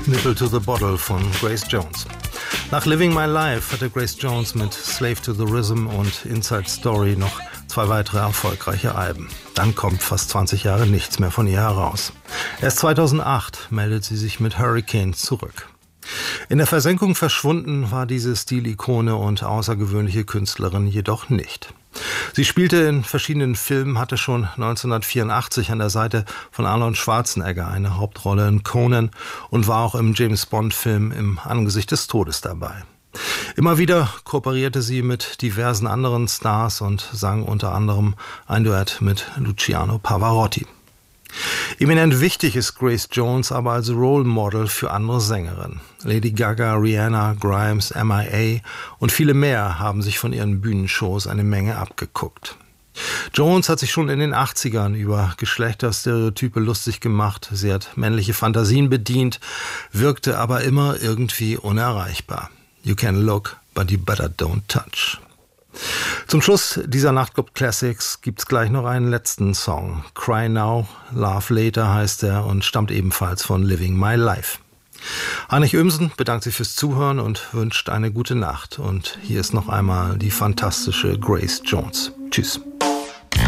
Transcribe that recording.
Nipple to the Bottle von Grace Jones. Nach Living My Life hatte Grace Jones mit Slave to the Rhythm und Inside Story noch 2 weitere erfolgreiche Alben. Dann kommt fast 20 Jahre nichts mehr von ihr heraus. Erst 2008 meldet sie sich mit Hurricane zurück. In der Versenkung verschwunden war diese Stilikone und außergewöhnliche Künstlerin jedoch nicht. Sie spielte in verschiedenen Filmen, hatte schon 1984 an der Seite von Arnold Schwarzenegger eine Hauptrolle in Conan und war auch im James-Bond-Film Im Angesicht des Todes dabei. Immer wieder kooperierte sie mit diversen anderen Stars und sang unter anderem ein Duett mit Luciano Pavarotti. Eminent wichtig ist Grace Jones aber als Role Model für andere Sängerinnen. Lady Gaga, Rihanna, Grimes, M.I.A. und viele mehr haben sich von ihren Bühnenshows eine Menge abgeguckt. Jones hat sich schon in den 80ern über Geschlechterstereotype lustig gemacht. Sie hat männliche Fantasien bedient, wirkte aber immer irgendwie unerreichbar. You can look, but you better don't touch. Zum Schluss dieser Nachtclub Classics gibt's gleich noch einen letzten Song. Cry Now, Love Later heißt er und stammt ebenfalls von Living My Life. Heinrich Ömsen bedankt sich fürs Zuhören und wünscht eine gute Nacht. Und hier ist noch einmal die fantastische Grace Jones. Tschüss.